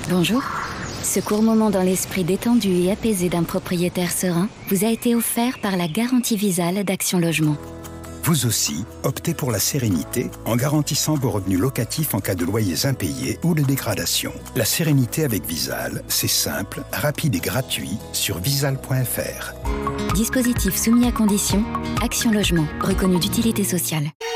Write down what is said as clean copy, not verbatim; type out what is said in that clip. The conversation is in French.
Bonjour. Ce court moment dans l'esprit détendu et apaisé d'un propriétaire serein vous a été offert par la garantie Visale d'Action Logement. Vous aussi, optez pour la sérénité en garantissant vos revenus locatifs en cas de loyers impayés ou de dégradation. La sérénité avec Visale, c'est simple, rapide et gratuit sur visale.fr. Dispositif soumis à conditions. Action Logement, reconnu d'utilité sociale.